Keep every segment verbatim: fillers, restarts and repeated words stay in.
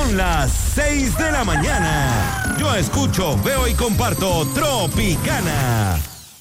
Son las seis de la mañana. Yo escucho, veo y comparto Tropicana.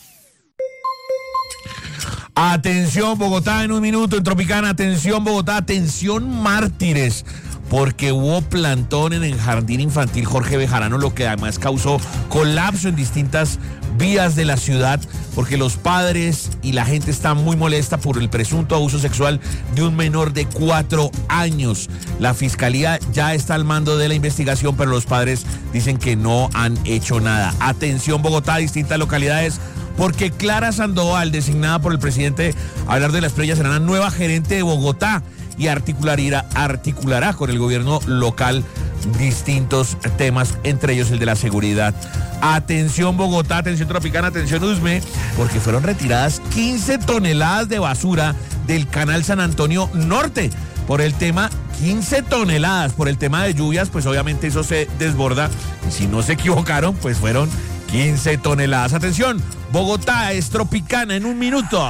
Atención Bogotá, en un minuto en Tropicana. Atención Bogotá, atención mártires, porque hubo plantón en el jardín infantil Jorge Bejarano, lo que además causó colapso en distintas vías de la ciudad, porque los padres y la gente están muy molesta por el presunto abuso sexual de un menor de cuatro años. La fiscalía ya está al mando de la investigación, pero los padres dicen que no han hecho nada. Atención Bogotá, distintas localidades, porque Clara Sandoval, designada por el presidente Abelardo de la Espriella, será la nueva gerente de Bogotá y articulará, articulará con el gobierno local distintos temas, entre ellos el de la seguridad. Atención Bogotá, atención Tropicana, atención U S M E, porque fueron retiradas quince toneladas de basura del canal San Antonio Norte por el tema, quince toneladas por el tema de lluvias, pues obviamente eso se desborda, y si no se equivocaron, pues fueron quince toneladas. Atención, Bogotá es Tropicana en un minuto.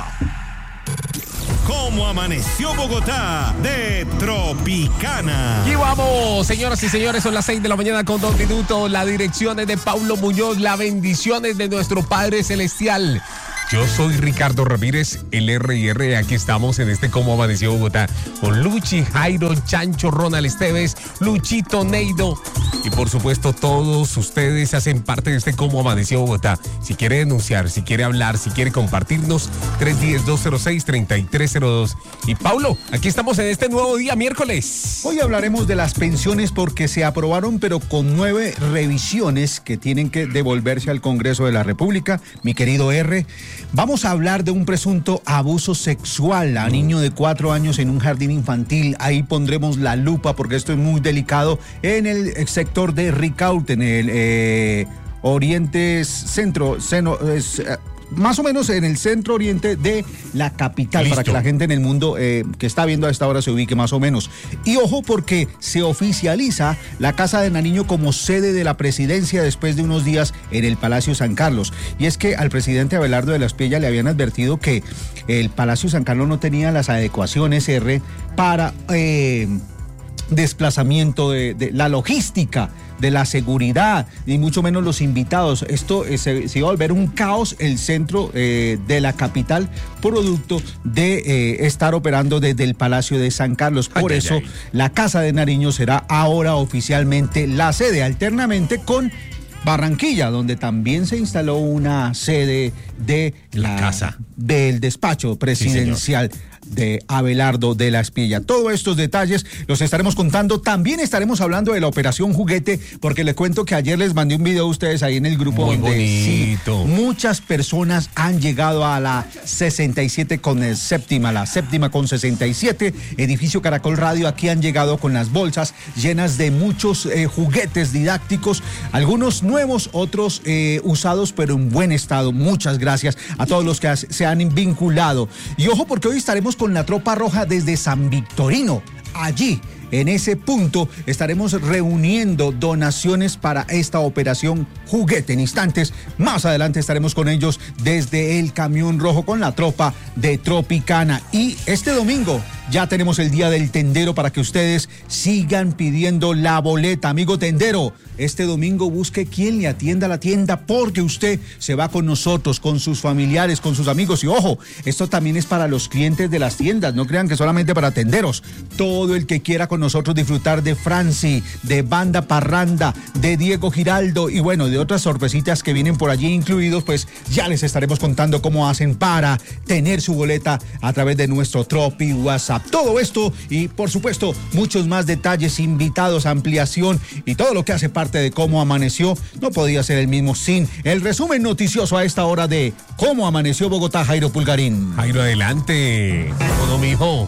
¿Cómo amaneció Bogotá? De Tropicana. Y vamos, señoras y señores, son las seis de la mañana con dos minutos. La dirección es de Paulo Muñoz, la bendición es de nuestro Padre Celestial. Yo soy Ricardo Ramírez, el R y R. Aquí estamos en este Cómo Amaneció Bogotá con Luchi, Jairo, Chancho, Ronald Esteves, Luchito, Neido. Y por supuesto, todos ustedes hacen parte de este Cómo Amaneció Bogotá. Si quiere denunciar, si quiere hablar, si quiere compartirnos, tres uno cero, dos cero seis, tres tres cero dos. Y Paulo, aquí estamos en este nuevo día, miércoles. Hoy hablaremos de las pensiones porque se aprobaron, pero con nueve revisiones que tienen que devolverse al Congreso de la República. Mi querido R, vamos a hablar de un presunto abuso sexual a niño de cuatro años en un jardín infantil. Ahí pondremos la lupa porque esto es muy delicado en el sector de Ricaurte, en el eh, oriente centro, seno, es, eh, más o menos en el centro oriente de la capital. Listo. Para que la gente en el mundo eh, que está viendo a esta hora se ubique más o menos. Y ojo, porque se oficializa la Casa de Nariño como sede de la presidencia después de unos días en el Palacio San Carlos. Y es que al presidente Abelardo de la Espriella le habían advertido que el Palacio San Carlos no tenía las adecuaciones, R, para eh, desplazamiento de, de la logística, de la seguridad, ni mucho menos los invitados. Esto eh, se, se iba a volver un caos el centro eh, de la capital, producto de eh, estar operando desde el Palacio de San Carlos. Por ay, eso ay, ay. La Casa de Nariño será ahora oficialmente la sede, alternamente con Barranquilla, donde también se instaló una sede de la, la casa del despacho presidencial. Sí, de Abelardo de la Espriella. Todos estos detalles los estaremos contando. También estaremos hablando de la Operación Juguete, porque les cuento que ayer les mandé un video a ustedes ahí en el grupo. Muy donde bonito. Sí, muchas personas han llegado a la sesenta y siete con el séptima, la séptima con sesenta y siete, edificio Caracol Radio. Aquí han llegado con las bolsas llenas de muchos eh, juguetes didácticos, algunos nuevos, otros eh, usados, pero en buen estado. Muchas gracias a todos los que se han vinculado. Y ojo, porque hoy estaremos con la Tropa Roja desde San Victorino. Allí, en ese punto, estaremos reuniendo donaciones para esta operación Juguete. En instantes, más adelante estaremos con ellos desde el Camión Rojo con la tropa de Tropicana. Y este domingo ya tenemos el Día del Tendero para que ustedes sigan pidiendo la boleta. Amigo tendero, este domingo busque quien le atienda la tienda, porque usted se va con nosotros, con sus familiares, con sus amigos. Y ojo, esto también es para los clientes de las tiendas, no crean que solamente para tenderos. Todo el que quiera con nosotros disfrutar de Franci, de Banda Parranda, de Diego Giraldo y bueno, de otras sorpresitas que vienen por allí incluidos, pues ya les estaremos contando cómo hacen para tener su boleta a través de nuestro Tropi WhatsApp. Todo esto y por supuesto muchos más detalles, invitados, ampliación y todo lo que hace parte de Cómo Amaneció no podía ser el mismo sin el resumen noticioso a esta hora de Cómo Amaneció Bogotá. Jairo Pulgarín. Jairo, adelante. ¿Cómo no, mijo?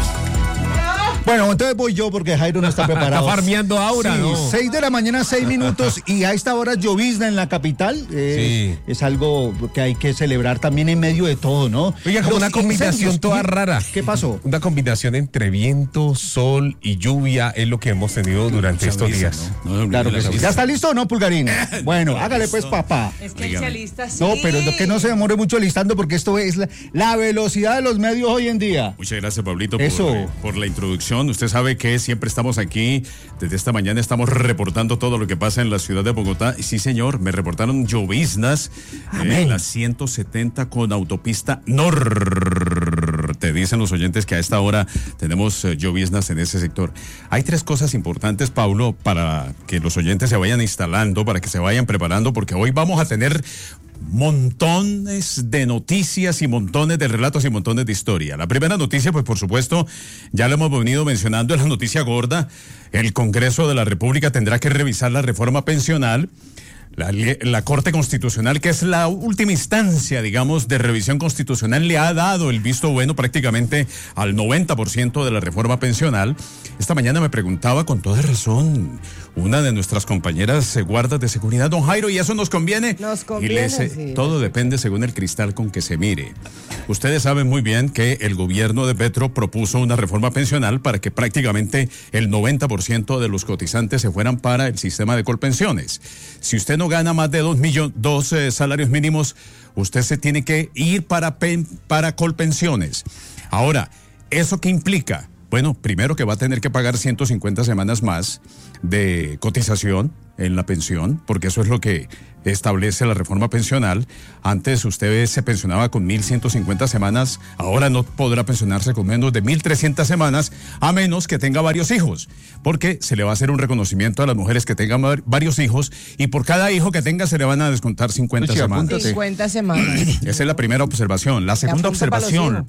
Bueno, entonces voy yo porque Jairo no está preparado. Está farmeando ahora, sí, ¿no? seis de la mañana, seis minutos, y a esta hora llovizna en la capital. Eh, sí. Es algo que hay que celebrar también en medio de todo, ¿no? Oiga, como Los una combinación incendios, toda rara. ¿Qué pasó? Una combinación entre viento, sol y lluvia es lo que hemos tenido durante Mucha estos brisa, días. ¿no? No, claro que sí. ¿Ya está listo o no, Pulgarín? Bueno, hágale pues, papá. Es que él se alista, sí. No, pero es que no se demore mucho listando porque esto es la, la velocidad de los medios hoy en día. Muchas gracias, Pablito, Eso. por, por la introducción. información. Usted sabe que siempre estamos aquí. Desde esta mañana estamos reportando todo lo que pasa en la ciudad de Bogotá. Y sí, señor, me reportaron lloviznas en la ciento setenta con autopista norte. Dicen los oyentes que a esta hora tenemos eh, lloviznas en ese sector. Hay tres cosas importantes, Paulo, para que los oyentes se vayan instalando, para que se vayan preparando, porque hoy vamos a tener montones de noticias y montones de relatos y montones de historia. La primera noticia, pues por supuesto, ya lo hemos venido mencionando, es la noticia gorda. El Congreso de la República tendrá que revisar la reforma pensional. La, la Corte Constitucional, que es la última instancia, digamos, de revisión constitucional, le ha dado el visto bueno prácticamente al noventa por ciento de la reforma pensional. Esta mañana me preguntaba con toda razón una de nuestras compañeras eh, guardas de seguridad, don Jairo, ¿y eso nos conviene? Nos conviene, y le dice, sí. Todo depende según el cristal con que se mire. Ustedes saben muy bien que el gobierno de Petro propuso una reforma pensional para que prácticamente el noventa por ciento de los cotizantes se fueran para el sistema de Colpensiones. Si usted no gana más de dos millones, dos eh, salarios mínimos, usted se tiene que ir para, pen, para Colpensiones. Ahora, ¿eso qué implica? Bueno, primero que va a tener que pagar ciento cincuenta semanas más de cotización en la pensión, porque eso es lo que establece la reforma pensional. Antes usted se pensionaba con mil ciento cincuenta semanas, ahora no podrá pensionarse con menos de mil trescientas semanas, a menos que tenga varios hijos, porque se le va a hacer un reconocimiento a las mujeres que tengan varios hijos, y por cada hijo que tenga se le van a descontar cincuenta Uy, semanas. cincuenta semanas. Esa es la primera observación. La segunda observación,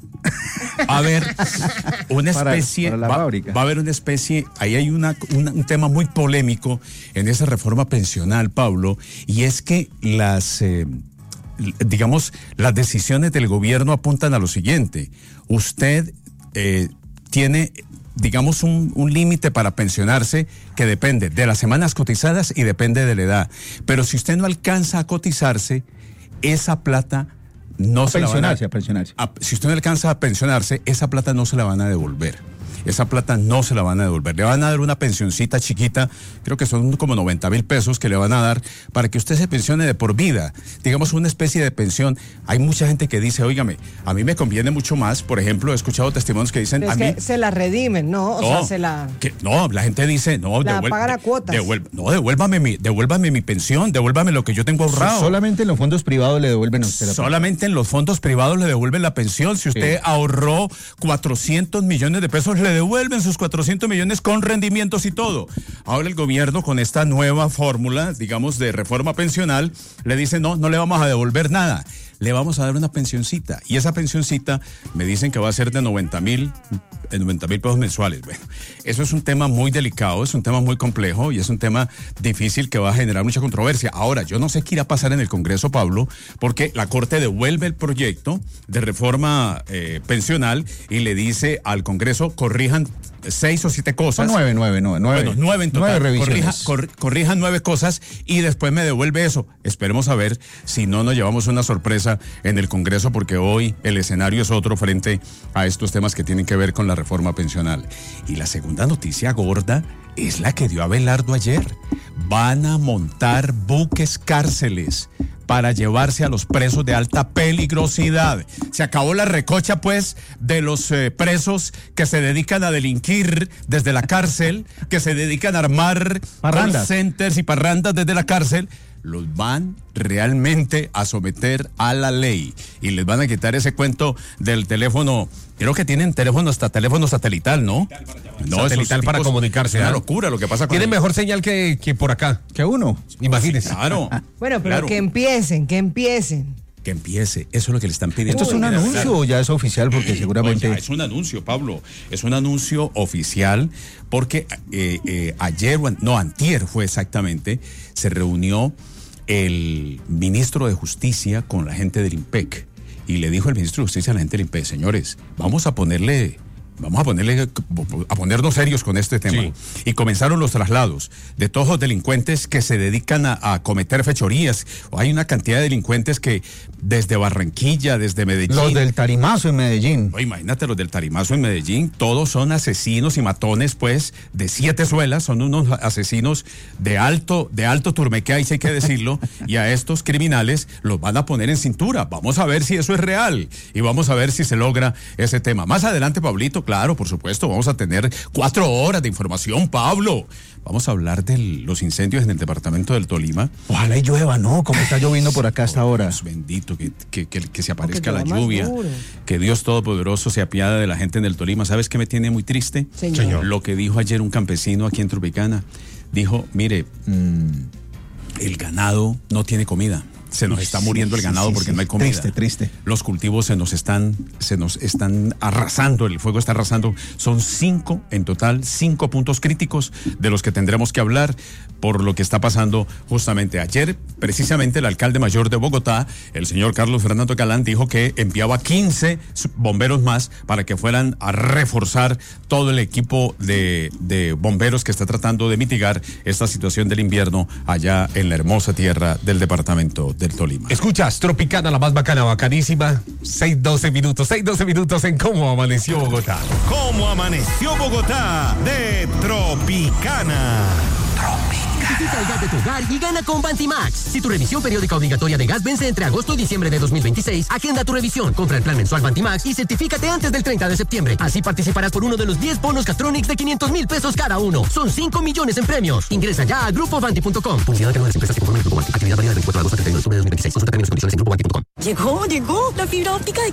a ver, una especie, para, para la va, fábrica. va a haber una especie, ahí hay una, una, un tema muy polémico en esa reforma pensional, Pablo, y es que las, eh, digamos, las decisiones del gobierno apuntan a lo siguiente. Usted eh, tiene, digamos, un, un límite para pensionarse que depende de las semanas cotizadas y depende de la edad. Pero si usted no alcanza a cotizarse, esa plata no a se la van a, pensionarse, a pensionarse. a, si usted no alcanza a pensionarse, esa plata no se la van a devolver. Esa plata no se la van a devolver. Le van a dar una pensioncita chiquita, creo que son como noventa mil pesos que le van a dar para que usted se pensione de por vida. Digamos, una especie de pensión. Hay mucha gente que dice, óigame, a mí me conviene mucho más. Por ejemplo, he escuchado testimonios que dicen, Es a que mí... se la redimen, ¿no? O no, sea, se la... que, no, la gente dice, no, La devuel- pagan a de- cuotas. devuel- no, devuélvame mi, devuélvame mi pensión, devuélvame lo que yo tengo ahorrado. Solamente en los fondos privados le devuelven a usted la Solamente en los fondos privados le devuelven la pensión. Si usted Sí. ahorró cuatrocientos millones de pesos, le devuelven sus cuatrocientos millones con rendimientos y todo. Ahora el gobierno, con esta nueva fórmula, digamos, de reforma pensional, le dice, no, no le vamos a devolver nada. Le vamos a dar una pensioncita. Y esa pensioncita me dicen que va a ser de noventa mil pesos mensuales. Bueno, eso es un tema muy delicado, es un tema muy complejo y es un tema difícil que va a generar mucha controversia. Ahora, yo no sé qué irá a pasar en el Congreso, Pablo, porque la Corte devuelve el proyecto de reforma eh, pensional y le dice al Congreso, corrijan seis o siete cosas. Son nueve, nueve, nueve, nueve. Bueno, nueve en total. Nueve Corrija, revisiones. cor- corrijan nueve cosas y después me devuelve eso. Esperemos a ver si no nos llevamos una sorpresa en el Congreso, porque hoy el escenario es otro frente a estos temas que tienen que ver con la reforma pensional. Y la segunda noticia gorda es la que dio Abelardo ayer. Van a montar buques cárceles para llevarse a los presos de alta peligrosidad. Se acabó la recocha, pues, de los eh, presos que se dedican a delinquir desde la cárcel, que se dedican a armar Parrandas. call centers y parrandas desde la cárcel. Los van realmente a someter a la ley y les van a quitar ese cuento del teléfono. Creo que tienen teléfono, hasta teléfono satelital, ¿no? No, Satelital esos para tipos- comunicarse, Es una ¿ah? locura lo que pasa con Tiene el- mejor señal que, que por acá. Que uno. Imagínese. Claro. Bueno, pero claro. que empiecen, que empiecen. Que empiece. Eso es lo que le están pidiendo. ¿Esto es un Mira, anuncio claro. o ya es oficial? Porque No, seguramente... ya es un anuncio, Pablo. Es un anuncio oficial porque eh, eh, ayer, o an- no, antier fue exactamente, se reunió el ministro de Justicia con la gente del IMPEC y le dijo el ministro de Justicia a la gente del IMPEC, señores, vamos a ponerle... Vamos a ponerle, a ponernos serios con este tema. Sí. Y comenzaron los traslados de todos los delincuentes que se dedican a, a cometer fechorías. Hay una cantidad de delincuentes que desde Barranquilla, desde Medellín. Los del Tarimazo en Medellín. Oye, imagínate los del Tarimazo en Medellín, todos son asesinos y matones, pues, de siete suelas, son unos asesinos de alto, de alto turmeque, ahí sí hay que decirlo, y a estos criminales los van a poner en cintura. Vamos a ver si eso es real y vamos a ver si se logra ese tema. Más adelante, Pablito, claro, por supuesto. Vamos a tener cuatro horas de información, Pablo. Vamos a hablar de los incendios en el departamento del Tolima. Ojalá y llueva, ¿no? Como está lloviendo por acá hasta ahora. Dios bendito, que, que, que, que se aparezca O que la llueva más lluvia. duro. Que Dios Todopoderoso se apiade de la gente en el Tolima. ¿Sabes qué me tiene muy triste? Señor. Señor. Lo que dijo ayer un campesino aquí en Tropicana. Dijo, mire, mm, el ganado no tiene comida. Se nos está muriendo el ganado sí, porque sí. no hay comida. Triste, triste. Los cultivos se nos están, se nos están arrasando, el fuego está arrasando. Son cinco en total, cinco puntos críticos de los que tendremos que hablar por lo que está pasando justamente ayer. Precisamente el alcalde mayor de Bogotá, el señor Carlos Fernando Galán, dijo que enviaba quince bomberos más para que fueran a reforzar todo el equipo de, de bomberos que está tratando de mitigar esta situación del invierno allá en la hermosa tierra del departamento del Tolima. Escuchas, Tropicana, la más bacana, bacanísima. seis doce minutos, seis doce minutos en Cómo Amaneció Bogotá. ¿Cómo amaneció Bogotá? De Tropicana. Quita el gas de tu hogar y gana con Bantimax. Si tu revisión periódica obligatoria de gas vence entre agosto y diciembre de dos mil veintiséis, agenda tu revisión, compra el plan mensual Bantimax y certifícate antes del treinta de septiembre. Así participarás por uno de los diez bonos Catronics de quinientos mil pesos cada uno. Son cinco millones en premios. Ingresa ya a grupo banti punto com. Publicidad de las empresas que conforman el Grupo Banti. Actividad válida del veinticuatro de agosto al treinta y uno de octubre de dos mil veintiséis. Consulta términos y condiciones en grupo banti punto com. Llegó, llegó la fibra óptica de